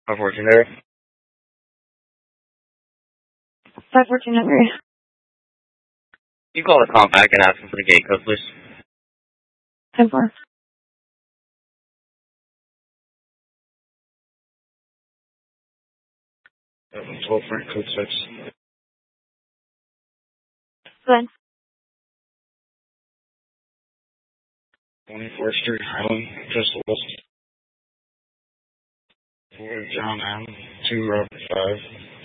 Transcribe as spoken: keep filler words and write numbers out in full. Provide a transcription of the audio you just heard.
five fourteen there. five fourteen Henry. You call the call back and ask them for the gate code, please. ten four. twelve Frank code six. Glenn. twenty-fourth Street, Highland, just west. John M. two Robert five.